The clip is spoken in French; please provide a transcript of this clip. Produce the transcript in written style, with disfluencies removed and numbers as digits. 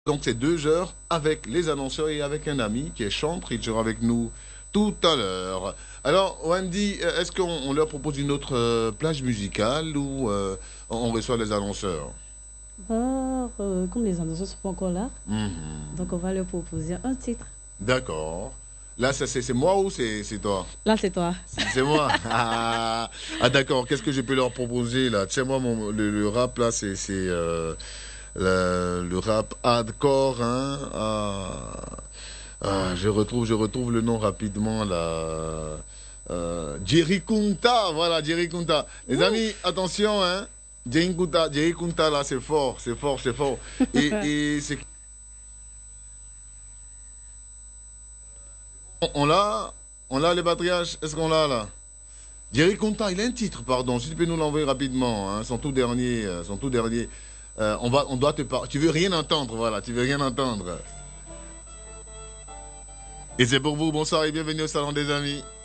Donc c'est 2 heures avec les annonceurs et avec un ami qui est chantre. Il sera avec nous tout à l'heure. Alors Wendy, est-ce qu'on leur propose une autre plage musicale ou on reçoit les annonceurs? Comme les annonceurs ne sont pas encore là, Mhm. donc on va leur proposer un titre. D'accord. Là, c'est moi ou c'est toi? Là, c'est toi. C'est moi. D'accord. Qu'est-ce que je peux leur proposer là? Tiens, moi, le rap là, le rap hardcore, hein. Je retrouve le nom rapidement là. Jerry Kunta, voilà, Jerry Kunta. Les Ouh. amis, attention, hein. Jerry Kunta là, c'est fort, c'est fort, c'est fort. Et c'est on l'a les batteriages, est-ce qu'on l'a là? Jerry Kunta, il a un titre, pardon. Si tu peux nous l'envoyer rapidement, hein, son tout dernier, son tout dernier. On doit te parler. Tu veux rien entendre, voilà, tu veux rien entendre. Et c'est pour vous, bonsoir et bienvenue au Salon des Amis.